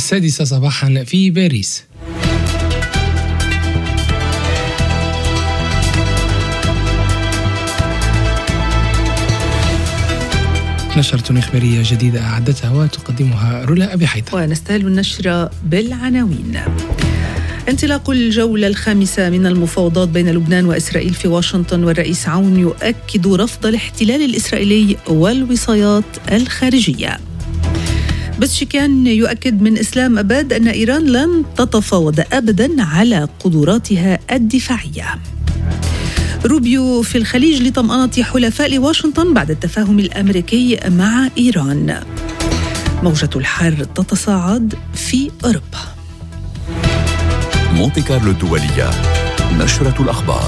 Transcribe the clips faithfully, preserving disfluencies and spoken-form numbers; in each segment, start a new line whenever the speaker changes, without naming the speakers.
السادسة صباحا في باريس. نشرة إخبارية جديدة أعدتها وتقدمها رولا أبي حيدر.
ونستهل النشرة بالعناوين. انطلاق الجولة الخامسة من المفاوضات بين لبنان وإسرائيل في واشنطن، والرئيس عون يؤكد رفض الاحتلال الإسرائيلي والوصايات الخارجية. بزشكيان يؤكد من إسلام أباد أن إيران لن تتفاوض أبدا على قدراتها الدفاعية. روبيو في الخليج لطمأنة حلفاء واشنطن بعد التفاهم الأمريكي مع إيران. موجة الحر تتصاعد في أوروبا.
مونتي كارلو الدولية، نشرة الأخبار.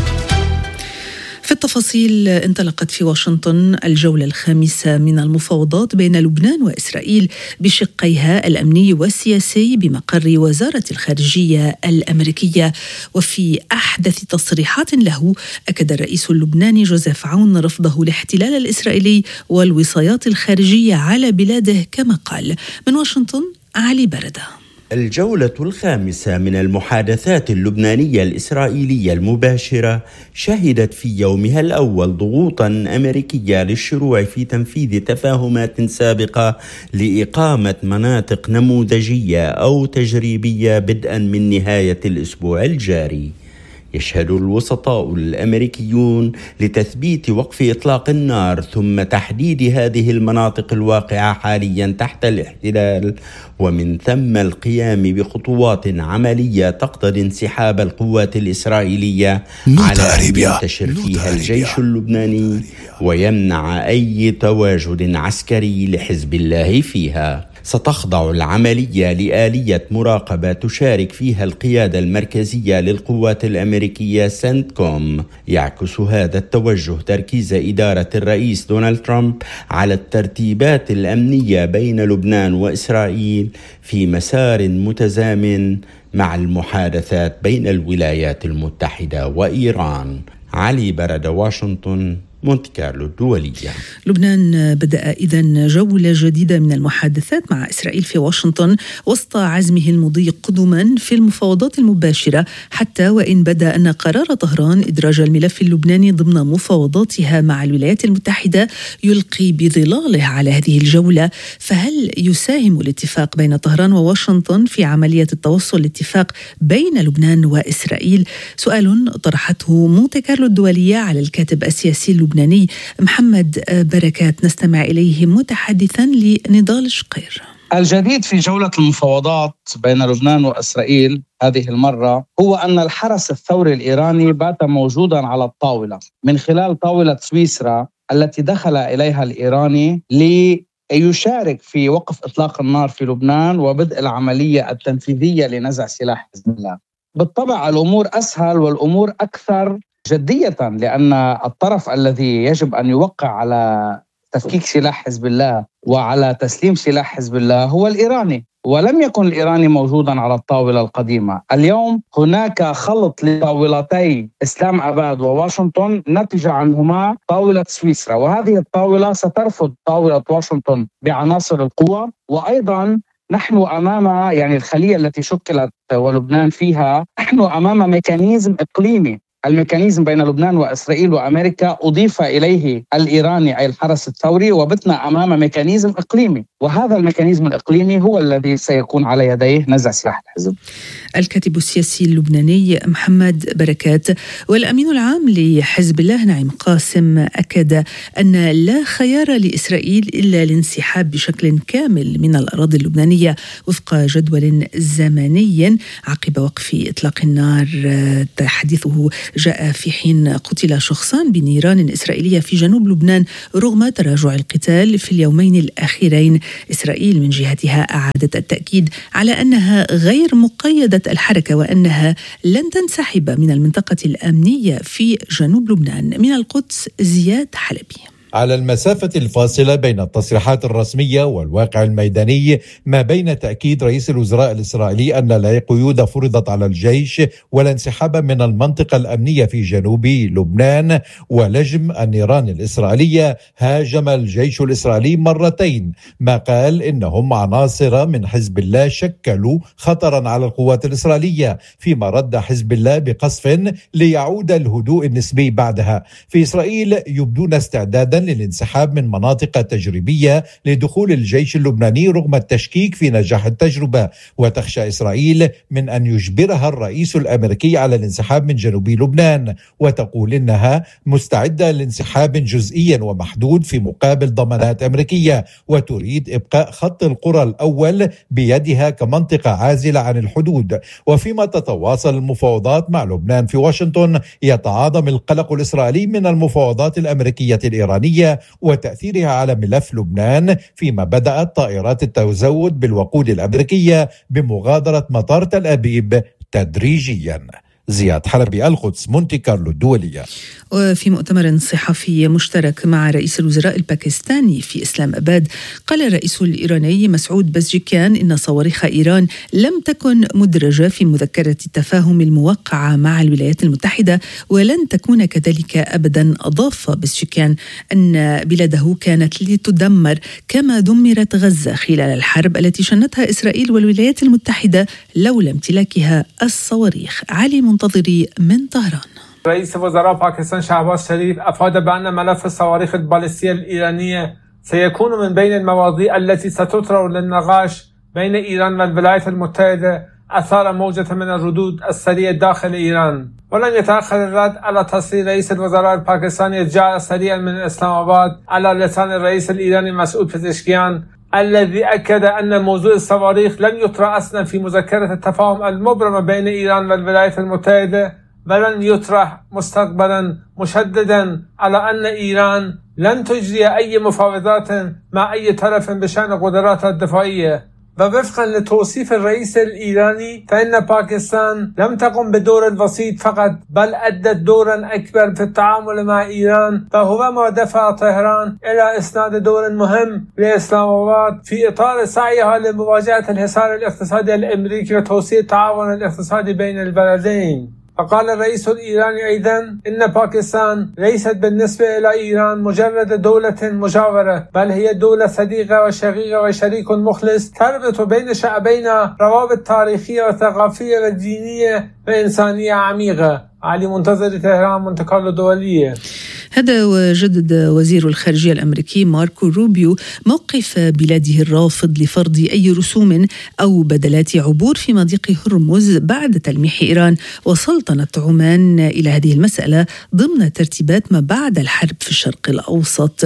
في التفاصيل، انطلقت في واشنطن الجولة الخامسة من المفاوضات بين لبنان وإسرائيل بشقيها الأمني والسياسي بمقر وزارة الخارجية الأمريكية. وفي أحدث تصريحات له، أكد الرئيس اللبناني جوزيف عون رفضه الاحتلال الإسرائيلي والوصايات الخارجية على بلاده كما قال. من واشنطن علي بردة.
الجولة الخامسة من المحادثات اللبنانية الإسرائيلية المباشرة شهدت في يومها الأول ضغوطاً أمريكية للشروع في تنفيذ تفاهمات سابقة لإقامة مناطق نموذجية أو تجريبية بدءاً من نهاية الأسبوع الجاري. يشهد الوسطاء الأمريكيون لتثبيت وقف إطلاق النار ثم تحديد هذه المناطق الواقعة حاليا تحت الاحتلال، ومن ثم القيام بخطوات عملية تقتضي انسحاب القوات الإسرائيلية على أن ينتشر فيها الجيش اللبناني ويمنع أي تواجد عسكري لحزب الله فيها. ستخضع العملية لآلية مراقبة تشارك فيها القيادة المركزية للقوات الأمريكية سنتكوم. يعكس هذا التوجه تركيز إدارة الرئيس دونالد ترامب على الترتيبات الأمنية بين لبنان وإسرائيل في مسار متزامن مع المحادثات بين الولايات المتحدة وإيران. علي برد، واشنطن، مونتي كارلو الدولية.
لبنان بدأ إذن جولة جديدة من المحادثات مع إسرائيل في واشنطن وسط عزمه المضي قدما في المفاوضات المباشرة، حتى وإن بدا أن قرار طهران إدراج الملف اللبناني ضمن مفاوضاتها مع الولايات المتحدة يلقي بظلاله على هذه الجولة. فهل يساهم الاتفاق بين طهران وواشنطن في عملية التوصل لاتفاق بين لبنان وإسرائيل؟ سؤال طرحته مونتي كارلو الدولية على الكاتب السياسي اللبناني اللبناني محمد بركات، نستمع إليه متحدثا لنضال شقير.
الجديد في جولة المفاوضات بين لبنان وإسرائيل هذه المرة هو أن الحرس الثوري الإيراني بات موجودا على الطاولة من خلال طاولة سويسرا التي دخل إليها الإيراني ليشارك في وقف إطلاق النار في لبنان وبدء العملية التنفيذية لنزع سلاح حزب الله. بالطبع الأمور أسهل والأمور أكثر جدية، لأن الطرف الذي يجب أن يوقع على تفكيك سلاح حزب الله وعلى تسليم سلاح حزب الله هو الإيراني، ولم يكن الإيراني موجودا على الطاولة القديمة. اليوم هناك خلط لطاولتي إسلام أباد وواشنطن نتج عنهما طاولة سويسرا، وهذه الطاولة سترفض طاولة واشنطن بعناصر القوة. وأيضا نحن أمام يعني الخلية التي شكلت ولبنان فيها، نحن أمام ميكانيزم إقليمي. الميكانيزم بين لبنان وإسرائيل وأمريكا أضيف إليه الإيراني أي الحرس الثوري، وبتنا أمام ميكانيزم إقليمي، وهذا الميكانيزم الإقليمي هو الذي سيكون على يديه نزع سلاح الحزب.
الكاتب السياسي اللبناني محمد بركات. والأمين العام لحزب الله نعيم قاسم أكد أن لا خيار لإسرائيل إلا الانسحاب بشكل كامل من الأراضي اللبنانية وفق جدول زمني عقب وقف إطلاق النار. تحديثه جاء في حين قتل شخصان بنيران إسرائيلية في جنوب لبنان رغم تراجع القتال في اليومين الأخيرين. إسرائيل من جهتها أعادت التأكيد على أنها غير مقيدة الحركة وأنها لن تنسحب من المنطقة الأمنية في جنوب لبنان. من القدس زياد حلبي.
على المسافة الفاصلة بين التصريحات الرسمية والواقع الميداني، ما بين تأكيد رئيس الوزراء الإسرائيلي أن لا قيود فرضت على الجيش ولا انسحاب من المنطقة الأمنية في جنوب لبنان، ولجم النيران الإسرائيلية. هاجم الجيش الإسرائيلي مرتين، ما قال إنهم عناصر من حزب الله شكلوا خطرا على القوات الإسرائيلية، فيما رد حزب الله بقصف ليعود الهدوء النسبي بعدها. في إسرائيل يبدون استعدادا للانسحاب من مناطق تجريبية لدخول الجيش اللبناني رغم التشكيك في نجاح التجربة، وتخشى إسرائيل من أن يجبرها الرئيس الأمريكي على الانسحاب من جنوب لبنان، وتقول إنها مستعدة لانسحاب جزئيا ومحدود في مقابل ضمانات أمريكية، وتريد إبقاء خط القرى الأول بيدها كمنطقة عازلة عن الحدود. وفيما تتواصل المفاوضات مع لبنان في واشنطن، يتعاظم القلق الإسرائيلي من المفاوضات الأمريكية الإيرانية وتأثيرها على ملف لبنان، فيما بدأت طائرات التزود بالوقود الأمريكية بمغادرة مطار تل أبيب تدريجيا. زياد حلبي، القدس، مونتي كارلو الدولية.
وفي مؤتمر صحفي مشترك مع رئيس الوزراء الباكستاني في إسلام أباد، قال الرئيس الإيراني مسعود بزجكيان إن صواريخ إيران لم تكن مدرجة في مذكرة التفاهم الموقعة مع الولايات المتحدة ولن تكون كذلك أبدا. أضاف بزجكيان أن بلاده كانت لتدمر كما دمرت غزة خلال الحرب التي شنتها إسرائيل والولايات المتحدة لولا امتلاكها الصواريخ. علي منتظري من طهران.
رئيس وزراء باكستان شهباز شريف أفاد بأن ملف الصواريخ البالستية الإيرانية سيكون من بين المواضيع التي ستثار للنقاش بين إيران والولايات المتحدة أثار موجة من الردود السريعة داخل إيران. ولن يتأخر الرد على تصريح رئيس الوزراء الباكستاني جاء سريعا من إسلام آباد على لسان الرئيس الإيراني مسعود بزشكيان، الذي أكد أن موضوع الصواريخ لن يطرح أصلا في مذكرة التفاهم المبرمة بين إيران والولايات المتحدة، ولن يطرح مستقبلا، مشددا على أن إيران لن تجري أي مفاوضات مع أي طرف بشأن قدراتها الدفاعية. ووفقا لتوصيف الرئيس الإيراني فإن باكستان لم تقم بدور الوسيط فقط، بل أدت دورا أكبر في التعامل مع إيران، وهو ما دفع طهران إلى إسناد دور مهم لإسلام آباد في إطار سعيها لمواجهة الحصار الاقتصادي الأمريكي وتوسيع التعاون الاقتصادي بين البلدين. فقال الرئيس الإيراني أيضا إن باكستان ليست بالنسبة إلى إيران مجرد دولة مجاورة، بل هي دولة صديقة وشقيقة وشريك مخلص تربط بين شعبينا روابط تاريخية وثقافية ودينية وإنسانية عميقة. علي منتظر، طهران، مونتي كارلو الدولية.
هذا وجدد وزير الخارجية الأمريكي ماركو روبيو موقف بلاده الرافض لفرض أي رسوم أو بدلات عبور في مضيق هرمز بعد تلميح إيران وسلطنة عمان إلى هذه المسألة ضمن ترتيبات ما بعد الحرب في الشرق الأوسط.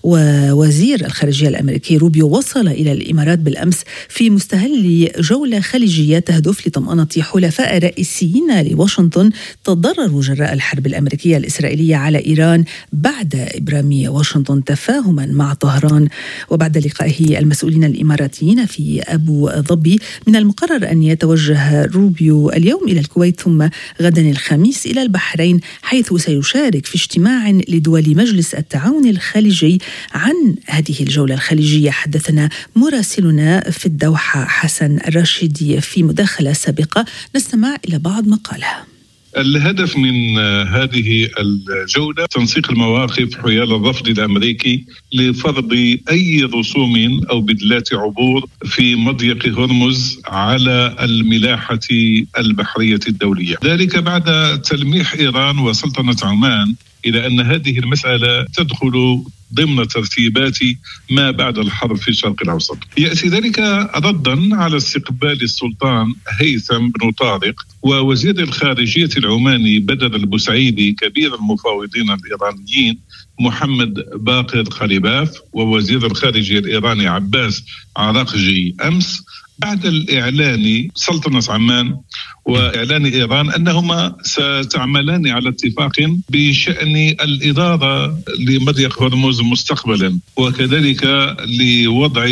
ووزير الخارجية الأمريكي روبيو وصل إلى الإمارات بالأمس في مستهل جولة خليجية تهدف لطمأنة حلفاء رئيسيين لواشنطن تضرروا جراء الحرب الأمريكية الإسرائيلية على إيران بعد إبرام واشنطن تفاهما مع طهران. وبعد لقائه المسؤولين الإماراتيين في أبو ظبي، من المقرر أن يتوجه روبيو اليوم إلى الكويت ثم غدا الخميس إلى البحرين، حيث سيشارك في اجتماع لدول مجلس التعاون الخليجي. عن هذه الجولة الخليجية حدثنا مراسلنا في الدوحة حسن الراشدي في مداخلة سابقة، نستمع إلى بعض مقالها.
الهدف من هذه الجولة تنسيق المواقف حيال الرفض الأمريكي لفرض أي رسوم أو بدلات عبور في مضيق هرمز على الملاحة البحرية الدولية، ذلك بعد تلميح إيران وسلطنة عمان إلى أن هذه المسألة تدخل ضمن ترتيبات ما بعد الحرب في الشرق الأوسط. يأتي ذلك ردا على استقبال السلطان هيثم بن طارق ووزير الخارجية العماني بدر البسعيدي كبير المفاوضين الإيرانيين محمد باقر خليباف ووزير الخارجية الإيراني عباس عراقجي أمس، بعد الإعلان سلطنة عمان وإعلان إيران أنهما ستعملان على اتفاق بشأن الإدارة لمضيق هرمز مستقبلا، وكذلك لوضع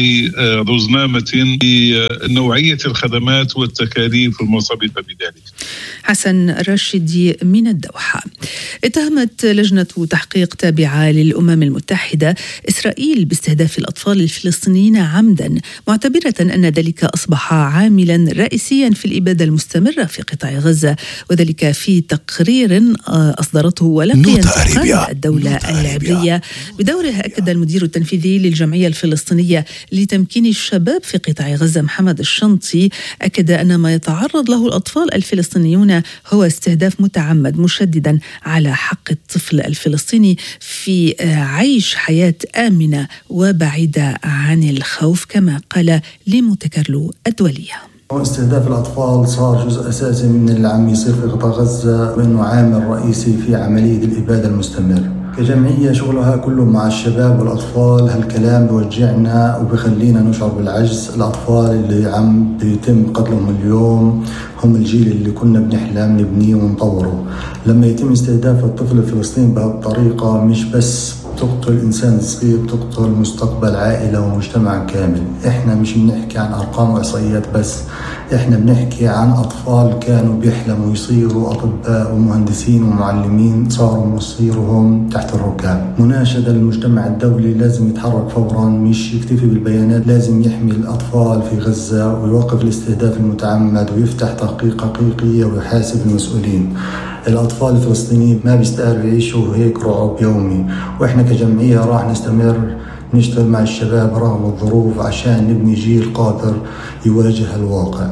رزنامة لنوعية الخدمات والتكاليف المرتبطة بذلك.
حسن الراشدي من الدوحة. اتهمت لجنة تحقيق تابعة للأمم المتحدة إسرائيل باستهداف الأطفال الفلسطينيين عمدا، معتبرة أن ذلك أصبح عاملا رئيسيا في الإبادة المستمرة في قطاع غزة، وذلك في تقرير أصدرته ولقيا الدولة العبرية. بدورها أكد المدير التنفيذي للجمعية الفلسطينية لتمكين الشباب في قطاع غزة محمد الشنطي أكد أن ما يتعرض له الأطفال الفلسطينيون هو استهداف متعمد، مشددا على حق الطفل الفلسطيني في عيش حياة آمنة وبعيدة عن الخوف، كما قال لمونتي كارلو الدولية.
استهداف الأطفال صار جزء أساسي من اللي عم يصير في قطاع غزة، وإنه عامل رئيسي في عملية الإبادة المستمرة. كجمعية شغلها كله مع الشباب والأطفال، هالكلام بوجعنا وبخلينا نشعر بالعجز. الأطفال اللي عم بيتم قتلهم اليوم هم الجيل اللي كنا بنحلم نبنيه ونطوره. لما يتم استهداف الطفل الفلسطيني بهالطريقة مش بس تقتل إنسان صغير، تقتل مستقبل عائلة ومجتمع كامل. إحنا مش بنحكي عن أرقام وإحصائيات بس، إحنا بنحكي عن أطفال كانوا بيحلموا يصيروا أطباء ومهندسين ومعلمين، صاروا مصيرهم تحت الركاب. مناشدة للمجتمع الدولي لازم يتحرك فورا، مش يكتفي بالبيانات، لازم يحمي الأطفال في غزة ويوقف الاستهداف المتعمد ويفتح تحقيق حقيقية ويحاسب المسؤولين. الأطفال الفلسطينيين ما بيستاهلوا يعيشوا هيك رعب يومي، وإحنا كجمعية راح نستمر نشتغل مع الشباب رغم الظروف عشان نبني جيل قادر يواجه الواقع.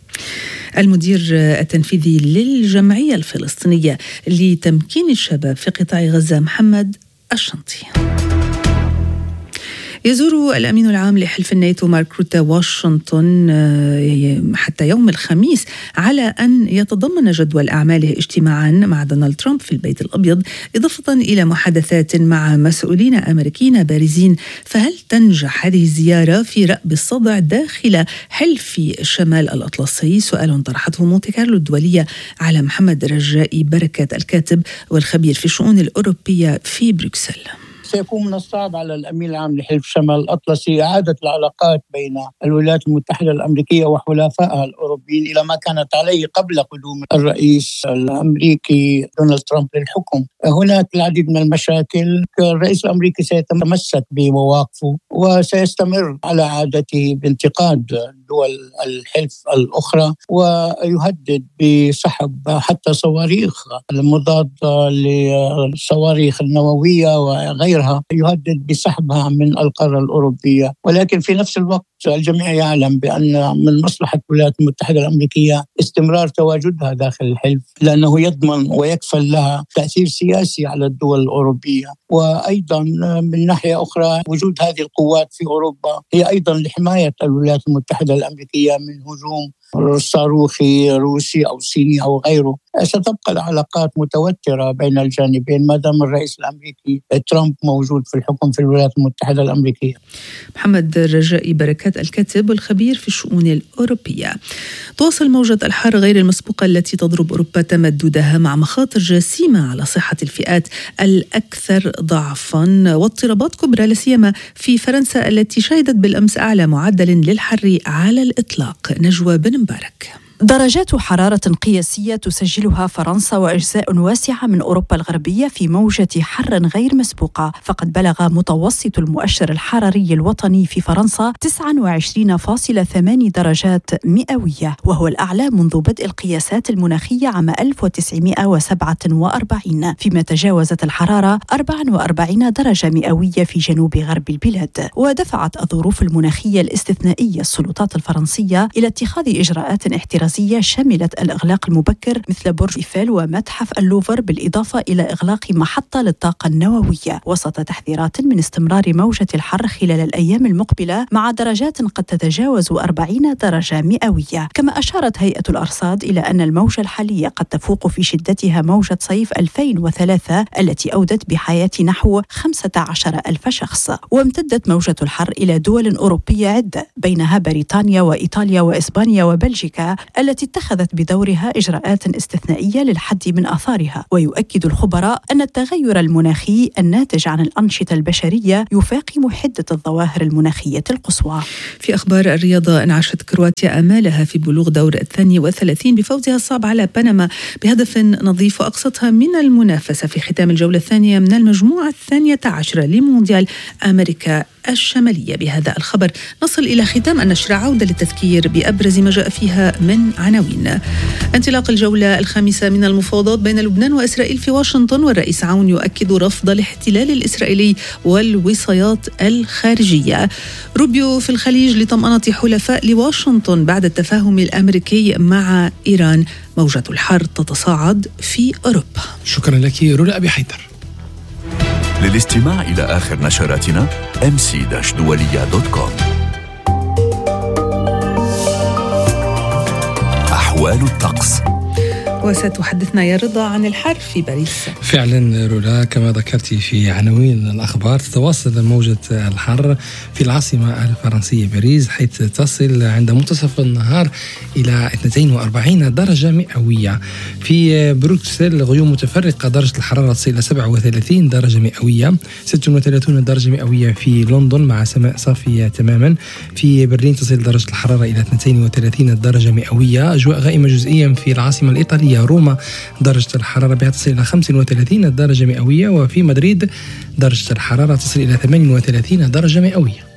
المدير التنفيذي للجمعية الفلسطينية لتمكين الشباب في قطاع غزة محمد الشنطي. يزور الأمين العام لحلف الناتو مارك روتا واشنطن حتى يوم الخميس على أن يتضمن جدول أعماله اجتماعا مع دونالد ترامب في البيت الأبيض، إضافة إلى محادثات مع مسؤولين أمريكيين بارزين. فهل تنجح هذه الزيارة في رأب الصدع داخل حلف شمال الأطلسي؟ سؤال طرحته مونتي كارلو الدولية على محمد رجائي بركات الكاتب والخبير في الشؤون الأوروبية في بروكسل.
سيكون من الصعب على الأمين العام لحلف شمال الأطلسي إعادة العلاقات بين الولايات المتحدة الأمريكية وحلفائها الأوروبيين إلى ما كانت عليه قبل قدوم الرئيس الأمريكي دونالد ترامب للحكم. هناك العديد من المشاكل. الرئيس الأمريكي سيتمسك بمواقفه وسيستمر على عادته بانتقاد دول الحلف الأخرى، ويهدد بسحب حتى صواريخ المضادة للصواريخ النووية وغيرها، يهدد بسحبها من القارة الأوروبية. ولكن في نفس الوقت الجميع يعلم بأن من مصلحة الولايات المتحدة الأمريكية استمرار تواجدها داخل الحلف، لأنه يضمن ويكفل لها تأثير سياسي على الدول الأوروبية. وأيضا من ناحية أخرى وجود هذه القوات في أوروبا هي أيضا لحماية الولايات المتحدة الأمريكية من هجوم صاروخي روسي أو صيني أو غيره. ستبقى العلاقات متوترة بين الجانبين ما دام الرئيس الأمريكي ترامب موجود في الحكم في الولايات المتحدة الأمريكية.
محمد رجائي بركات الكاتب والخبير في الشؤون الأوروبية. تواصل موجة الحر غير المسبوقة التي تضرب أوروبا تمددها مع مخاطر جسيمة على صحة الفئات الأكثر ضعفا واضطرابات كبرى، لا سيما في فرنسا التي شهدت بالأمس أعلى معدل للحر على الإطلاق. نجوى بن مبارك.
درجات حرارة قياسية تسجلها فرنسا وأجزاء واسعة من أوروبا الغربية في موجة حر غير مسبوقة، فقد بلغ متوسط المؤشر الحراري الوطني في فرنسا تسعة وعشرين فاصلة ثمانية درجات مئوية، وهو الأعلى منذ بدء القياسات المناخية عام ألف وتسعمائة وسبعة وأربعين، فيما تجاوزت الحرارة أربعة وأربعين درجة مئوية في جنوب غرب البلاد. ودفعت الظروف المناخية الاستثنائية السلطات الفرنسية إلى اتخاذ إجراءات احترازية شملت الإغلاق المبكر مثل برج إيفل ومتحف اللوفر، بالإضافة إلى إغلاق محطة للطاقة النووية، وسط تحذيرات من استمرار موجة الحر خلال الأيام المقبلة مع درجات قد تتجاوز أربعين درجة مئوية. كما أشارت هيئة الأرصاد إلى أن الموجة الحالية قد تفوق في شدتها موجة صيف ألفين وثلاثة التي أودت بحياة نحو خمسة عشر ألف شخص. وامتدت موجة الحر إلى دول أوروبية عدة بينها بريطانيا وإيطاليا وإسبانيا وبلجيكا التي اتخذت بدورها إجراءات استثنائية للحد من آثارها. ويؤكد الخبراء أن التغير المناخي الناتج عن الأنشطة البشرية يفاقم حدة الظواهر المناخية القصوى.
في أخبار الرياضة، انعشت كرواتيا آمالها في بلوغ دور الثاني والثلاثين بفوزها الصعب على بنما بهدف نظيف، وأقصتها من المنافسة في ختام الجولة الثانية من المجموعة الثانية عشرة لمونديال أمريكا الشمالية. بهذا الخبر نصل إلى ختام النشر، عودة للتذكير بأبرز ما جاء فيها من عناوين. انطلاق الجولة الخامسة من المفاوضات بين لبنان وإسرائيل في واشنطن، والرئيس عون يؤكد رفض الاحتلال الإسرائيلي والوصايات الخارجية. روبيو في الخليج لطمأنة حلفاء لواشنطن بعد التفاهم الأمريكي مع إيران. موجة الحر تتصاعد في أوروبا.
شكرا لك رولا أبي حيدر.
للاستماع إلى آخر نشراتنا إم سي دولية دوت كوم. أحوال الطقس.
وستحدثنا يا رضا عن الحر في باريس.
فعلا رولا، كما ذكرت في عناوين الأخبار، تتواصل موجة الحر في العاصمة الفرنسية باريس، حيث تصل عند منتصف النهار إلى اثنتين وأربعين درجة مئوية. في بروكسل غيوم متفرقة، درجة الحرارة تصل إلى سبعة وثلاثين درجة مئوية، ستة وثلاثين درجة مئوية في لندن مع سماء صافية تماما. في برلين تصل درجة الحرارة إلى اثنتين وثلاثين درجة مئوية. أجواء غائمة جزئيا في العاصمة الإيطالية روما، درجة الحرارة بها تصل إلى خمسة وثلاثين درجة مئوية. وفي مدريد درجة الحرارة تصل إلى ثمانية وثلاثين درجة مئوية.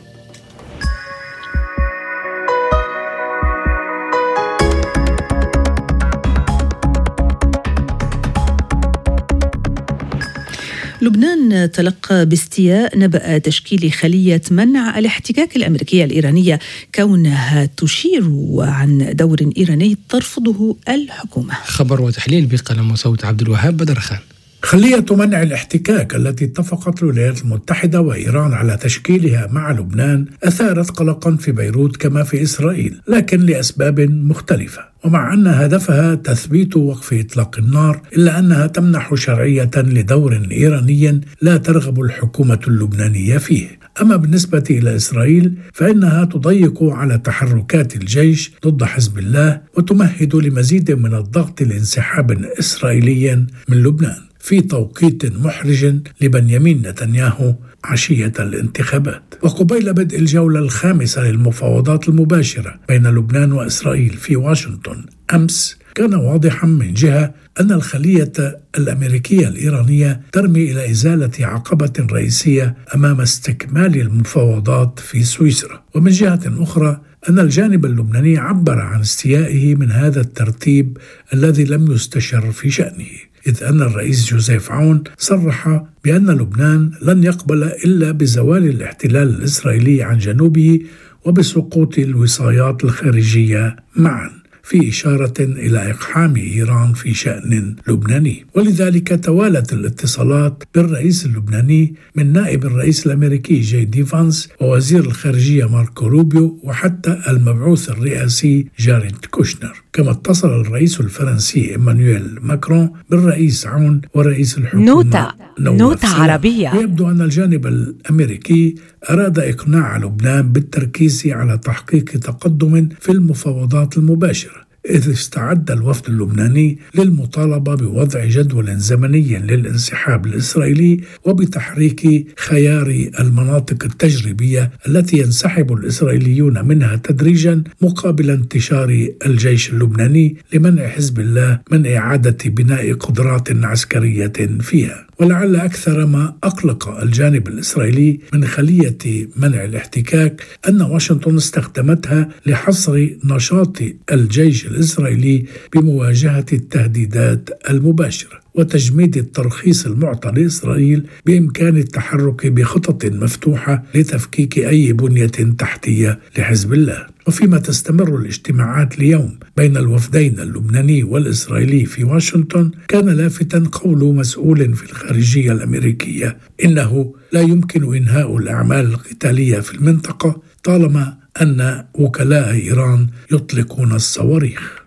لبنان تلقى باستياء نبأ تشكيل خلية منع الاحتكاك الأمريكية الإيرانية، كونها تشير عن دور إيراني ترفضه الحكومة.
خبر وتحليل بقلم وصوت عبد الوهاب بدرخان.
خلية منع الاحتكاك التي اتفقت الولايات المتحدة وإيران على تشكيلها مع لبنان أثارت قلقا في بيروت كما في إسرائيل، لكن لأسباب مختلفة. ومع أن هدفها تثبيت وقف إطلاق النار، إلا أنها تمنح شرعية لدور إيراني لا ترغب الحكومة اللبنانية فيه. أما بالنسبة إلى إسرائيل فإنها تضيق على تحركات الجيش ضد حزب الله، وتمهد لمزيد من الضغط لانسحاب إسرائيلي من لبنان في توقيت محرج لبنيامين نتنياهو عشية الانتخابات. وقبيل بدء الجولة الخامسة للمفاوضات المباشرة بين لبنان وإسرائيل في واشنطن أمس، كان واضحا من جهة أن الخلية الأمريكية الإيرانية ترمي إلى إزالة عقبة رئيسية أمام استكمال المفاوضات في سويسرا، ومن جهة أخرى أن الجانب اللبناني عبر عن استيائه من هذا الترتيب الذي لم يستشر في شأنه، إذ أن الرئيس جوزيف عون صرح بأن لبنان لن يقبل إلا بزوال الاحتلال الإسرائيلي عن جنوبه وبسقوط الوصايات الخارجية معا، في إشارة إلى إقحام إيران في شأن لبناني. ولذلك توالت الاتصالات بالرئيس اللبناني من نائب الرئيس الأمريكي جي دي فانس ووزير الخارجية ماركو روبيو وحتى المبعوث الرئاسي جاريد كوشنر، كما اتصل الرئيس الفرنسي إيمانويل ماكرون بالرئيس عون ورئيس الحكومة
نوتة نوتة عربية.
ويبدو أن الجانب الأمريكي أراد إقناع لبنان بالتركيز على تحقيق تقدم في المفاوضات المباشرة، إذ استعد الوفد اللبناني للمطالبة بوضع جدول زمني للانسحاب الإسرائيلي وبتحريك خيار المناطق التجريبية التي ينسحب الإسرائيليون منها تدريجا مقابل انتشار الجيش اللبناني لمنع حزب الله من إعادة بناء قدرات عسكرية فيها. ولعل أكثر ما أقلق الجانب الإسرائيلي من خلية منع الاحتكاك أن واشنطن استخدمتها لحصر نشاط الجيش الإسرائيلي بمواجهة التهديدات المباشرة وتجميد الترخيص المعطى لإسرائيل بإمكان التحرك بخطط مفتوحة لتفكيك أي بنية تحتية لحزب الله. وفيما تستمر الاجتماعات اليوم بين الوفدين اللبناني والإسرائيلي في واشنطن، كان لافتا قول مسؤول في الخارجية الأمريكية إنه لا يمكن إنهاء الأعمال القتالية في المنطقة طالما أن وكلاء إيران يطلقون الصواريخ.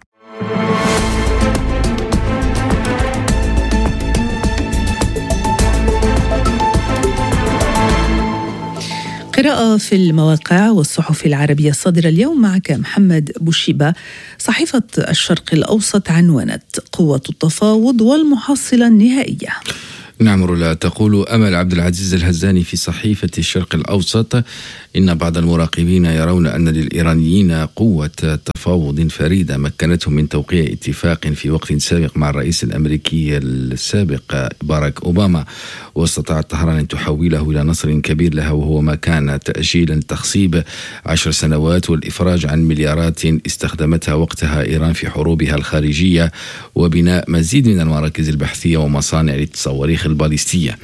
قراءة في المواقع والصحف العربية الصادرة اليوم معك محمد بوشيبة. صحيفة الشرق الأوسط عنونت قوة التفاوض والمحصلة النهائية.
نعم رولا. تقول أمل عبد العزيز الهزاني في صحيفة الشرق الأوسط إن بعض المراقبين يرون أن للإيرانيين قوة تفاوض فريدة مكنتهم من توقيع اتفاق في وقت سابق مع الرئيس الأمريكي السابق باراك أوباما، واستطاعت طهران أن تحوله إلى نصر كبير لها، وهو ما كان تأجيلا تخصيب عشر سنوات والإفراج عن مليارات استخدمتها وقتها إيران في حروبها الخارجية، وبناء مزيد من المراكز البحثية ومصانع للصواريخ الباليستية.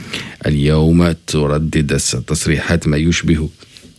اليوم تردد تصريحات ما يشبه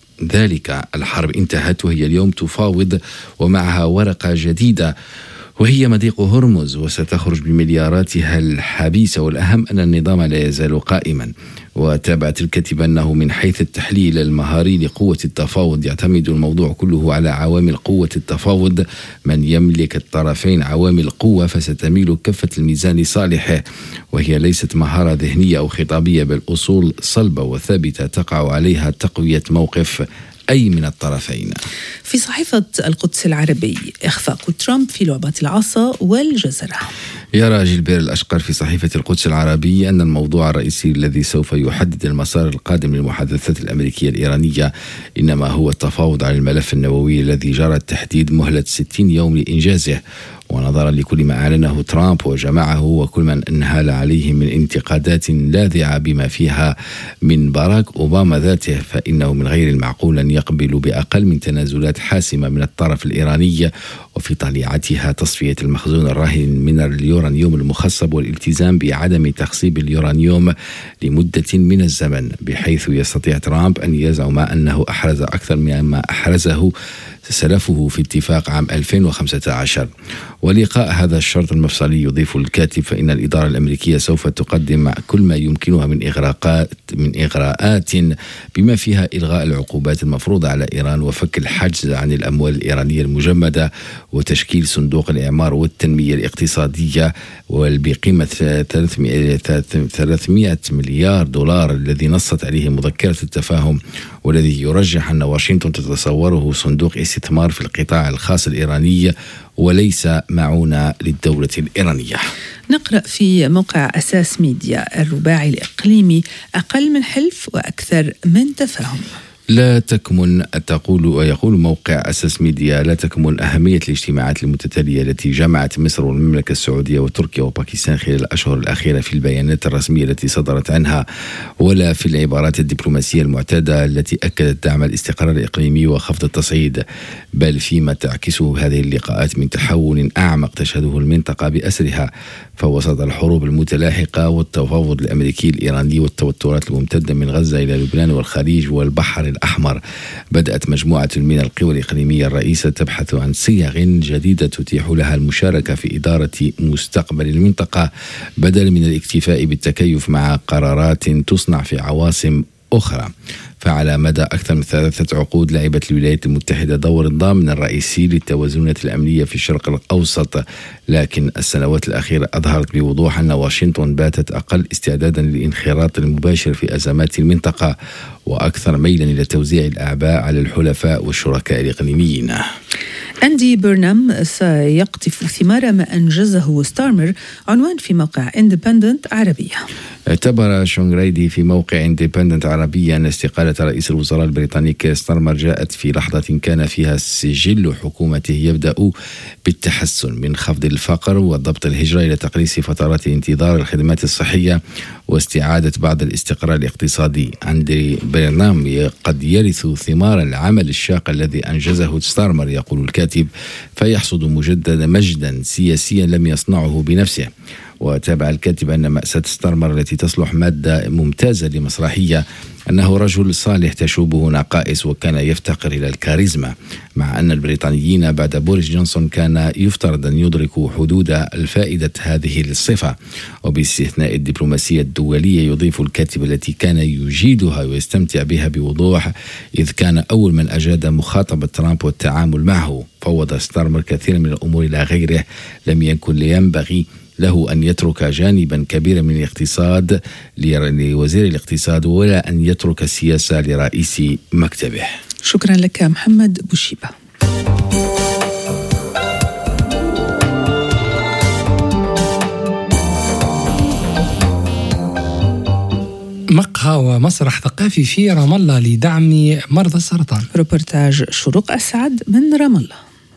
ذلك: الحرب انتهت وهي اليوم تفاوض ومعها ورقة جديدة وهي مضيق هرمز وستخرج بملياراتها الحبيسة، والأهم أن النظام لا يزال قائما. وتابعت الكاتبة أنه من حيث التحليل المهاري لقوة التفاوض يعتمد الموضوع كله على عوامل قوة التفاوض. من يملك الطرفين عوامل قوة فستميل كفة الميزان لصالحه، وهي ليست مهارة ذهنية أو خطابية بل أصول صلبة وثابتة تقع عليها تقوية موقف أي من الطرفين.
في صحيفة القدس العربي إخفاق ترامب في لعبة العصا والجزرة.
يرى جيلبير الأشقر في صحيفة القدس العربي أن الموضوع الرئيسي الذي سوف يحدد المسار القادم للمحادثات الأمريكية الإيرانية إنما هو التفاوض على الملف النووي الذي جرى تحديد مهلة ستين يوم لإنجازه. ونظرا لكل ما أعلنه ترامب وجماعه وكل من انهال عليه من انتقادات لاذعة بما فيها من باراك أوباما ذاته، فإنه من غير المعقول أن يقبل بأقل من تنازلات حاسمة من الطرف الإيراني، وفي طليعتها تصفية المخزون الراهن من اليورانيوم المخصب والالتزام بعدم تخصيب اليورانيوم لمدة من الزمن، بحيث يستطيع ترامب أن يزعم أنه أحرز أكثر مما أحرزه سلفه في اتفاق عام ألفين وخمسة عشر. ولقاء هذا الشرط المفصلي يضيف الكاتب فإن الإدارة الأمريكية سوف تقدم كل ما يمكنها من إغراءات من إغراءات بما فيها إلغاء العقوبات المفروضة على إيران وفك الحجز عن الأموال الإيرانية المجمدة وتشكيل صندوق الإعمار والتنمية الاقتصادية وبقيمة ثلاثمائة مليار دولار الذي نصت عليه مذكرة التفاهم، والذي يرجح أن واشنطن تتصوره صندوق استثمار في القطاع الخاص الإيراني وليس معونة للدولة الإيرانية.
نقرأ في موقع أساس ميديا: الرباعي الإقليمي أقل من حلف وأكثر من تفاهم.
لا تكمن تقول ويقول موقع أساس ميديا لا تكمن أهمية الاجتماعات المتتالية التي جمعت مصر والمملكة السعودية وتركيا وباكستان خلال الأشهر الأخيرة في البيانات الرسمية التي صدرت عنها، ولا في العبارات الدبلوماسية المعتادة التي أكدت دعم الاستقرار الإقليمي وخفض التصعيد، بل فيما تعكسه هذه اللقاءات من تحول أعمق تشهده المنطقة بأسرها. فوسط الحروب المتلاحقة والتفاوض الأمريكي الإيراني والتوترات الممتدة من غزة إلى لبنان والخليج والبحر الأحمر، بدأت مجموعة من القوى الإقليمية الرئيسة تبحث عن صيغ جديدة تتيح لها المشاركة في إدارة مستقبل المنطقة بدلا من الاكتفاء بالتكيف مع قرارات تصنع في عواصم أخرى. فعلى مدى أكثر من ثلاثة عقود لعبت الولايات المتحدة دور الضامن الرئيسي للتوازنات الأمنية في الشرق الأوسط، لكن السنوات الأخيرة أظهرت بوضوح أن واشنطن باتت أقل استعدادا للانخراط المباشر في أزمات المنطقة وأكثر ميلا إلى توزيع الأعباء على الحلفاء والشركاء الإقليميين.
أندي بيرنام سيقطف ثمار ما أنجزه ستارمر، عنوان في موقع إندبندنت عربية.
اعتبر شون ريدي في موقع إندبندنت عربية أن استقالة رئيس الوزراء البريطاني كير ستارمر جاءت في لحظة كان فيها سجل حكومته يبدأ بالتحسن، من خفض الفقر وضبط الهجرة إلى تقليص فترات انتظار الخدمات الصحية واستعادة بعض الاستقرار الاقتصادي. أندي بيرنام قد يرث ثمار العمل الشاق الذي أنجزه ستارمر، يقول الكاتب، فيحصد مجددا مجدا سياسيا لم يصنعه بنفسه. وتابع الكاتب أن مأساة ستارمر التي تصلح مادة ممتازة لمسرحية أنه رجل صالح تشوبه نقائص وكان يفتقر إلى الكاريزما، مع أن البريطانيين بعد بوريس جونسون كان يفترض أن يدركوا حدود الفائدة هذه الصفة، وباستثناء الدبلوماسية الدولية. يضيف الكاتب التي كان يجيدها ويستمتع بها بوضوح، إذ كان أول من أجاد مخاطبة ترامب والتعامل معه. فوض ستارمر كثيرا من الأمور إلى غيره لم يكن لينبغي له أن يترك جانبا كبيرا من الاقتصاد لوزير الاقتصاد ولا أن يترك السياسة لرئيس مكتبه.
شكرا لك محمد بوشيبة.
مقهى ومسرح ثقافي في رام الله لدعم مرضى السرطان.
روبورتاج شروق أسعد من رام الله.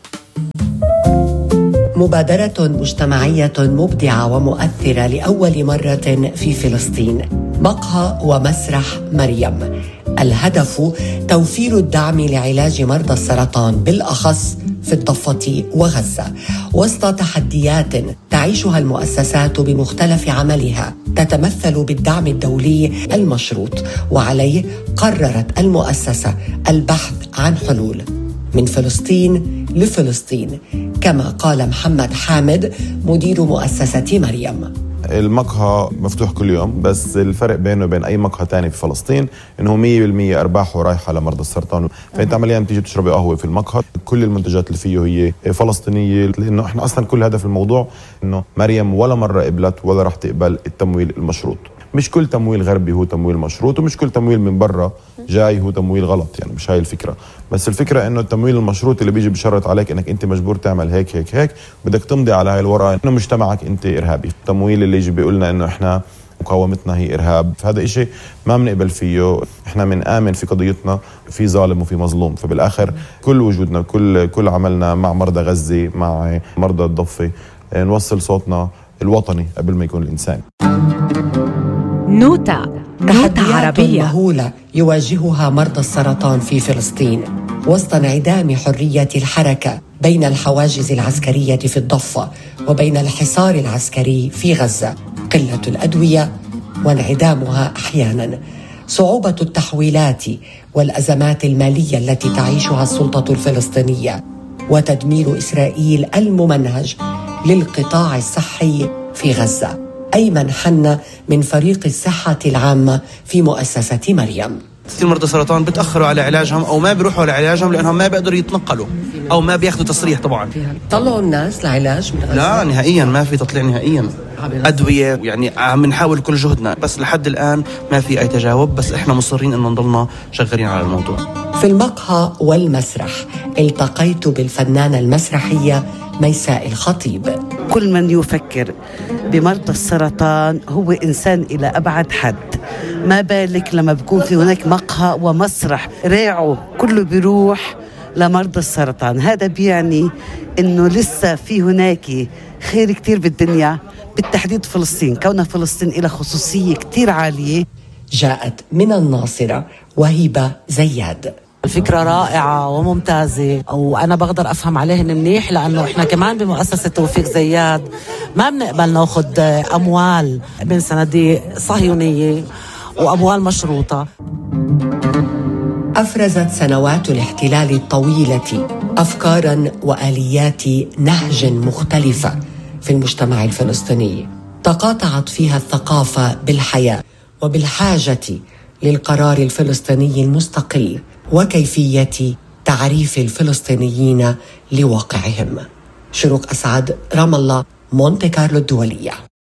مبادرة مجتمعية مبدعة ومؤثرة لأول مرة في فلسطين، مقهى ومسرح مريم. الهدف توفير الدعم لعلاج مرضى السرطان بالأخص في الضفة وغزة، وسط تحديات تعيشها المؤسسات بمختلف عملها تتمثل بالدعم الدولي المشروط، وعليه قررت المؤسسة البحث عن حلول من فلسطين لفلسطين، كما قال محمد حامد مدير مؤسسة مريم.
المقهى مفتوح كل يوم، بس الفرق بينه وبين أي مقهى تاني في فلسطين إنه مية بالمية أرباحه رايحة لمرضى السرطان. فأنت عمليا بتيجي تشرب قهوة في المقهى، كل المنتجات اللي فيه هي فلسطينية، لأنه إحنا أصلا كل هدف الموضوع إنه مريم ولا مرة قبلت ولا رح تقبل التمويل المشروط. مش كل تمويل غربي هو تمويل مشروط، ومش كل تمويل من برا جاي هو تمويل غلط، يعني مش هاي الفكرة. بس الفكرة انه التمويل المشروط اللي بيجي بشرط عليك انك انت مجبور تعمل هيك هيك هيك، بدك تمضي على هاي الورقة انه مجتمعك انت ارهابي. التمويل اللي يجي بيقولنا انه احنا مقاومتنا هي ارهاب، فهذا اشي ما بنقبل فيه. احنا بنآمن في قضيتنا، في ظالم وفي مظلوم. فبالاخر كل وجودنا كل كل عملنا مع مرضى غزة، مع مرضى الضفة، نوصل صوتنا الوطني قبل ما يكون الانسان.
نوتة نوتة عربية
مهولة يواجهها مرضى السرطان في فلسطين وسط انعدام حرية الحركة بين الحواجز العسكرية في الضفة وبين الحصار العسكري في غزة، قلة الأدوية وانعدامها أحيانا، صعوبة التحويلات والأزمات المالية التي تعيشها السلطة الفلسطينية، وتدمير إسرائيل الممنهج للقطاع الصحي في غزة. أيمن حنا من فريق الصحة العامة في مؤسسة مريم.
كثير مرضى سرطان بتأخروا على علاجهم أو ما بيروحوا على علاجهم لأنهم ما بيقدروا يتنقلوا أو ما بياخدوا تصريح. طبعا
طلعوا الناس لعلاج من غزة؟
لا نهائيا، ما في تطليع نهائيا. أدوية يعني عم نحاول كل جهدنا، بس لحد الآن ما في أي تجاوب، بس إحنا مصرين إنه نضلنا شغالين على الموضوع.
في المقهى والمسرح التقيت بالفنانة المسرحية ميساء الخطيب.
كل من يفكر بمرضى السرطان هو إنسان إلى أبعد حد، ما بالك لما بيكون في هناك مقهى ومسرح راعوا كله بيروح لمرضى السرطان. هذا بيعني إنه لسه في هناك خير كتير بالدنيا، بالتحديد فلسطين، كونها فلسطين إلى خصوصية كتير عالية.
جاءت من الناصرة وهبة زياد.
الفكرة رائعة وممتازة، وأنا بقدر أفهم عليهن منيح، لأنه إحنا كمان بمؤسسة توفيق زياد ما بنقبل ناخد أموال من صناديق صهيونية وأموال مشروطة.
أفرزت سنوات الاحتلال الطويلة أفكاراً وآليات نهج مختلفة في المجتمع الفلسطيني، تقاطعت فيها الثقافة بالحياة وبالحاجة للقرار الفلسطيني المستقل وكيفية تعريف الفلسطينيين لواقعهم. شروق أسعد، رام الله، مونتي كارلو الدولية.